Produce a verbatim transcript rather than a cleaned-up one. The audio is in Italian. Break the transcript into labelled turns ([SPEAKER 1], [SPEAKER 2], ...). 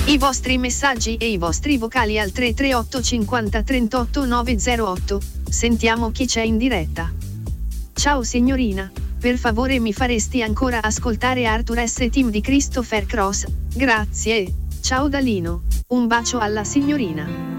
[SPEAKER 1] I vostri messaggi e i vostri vocali al tre tre otto cinquanta trentotto novecentotto. Sentiamo chi c'è in diretta. Ciao signorina, per favore mi faresti ancora ascoltare Arthur S. Team di Christopher Cross? Grazie. Ciao Dalino. Un bacio alla signorina.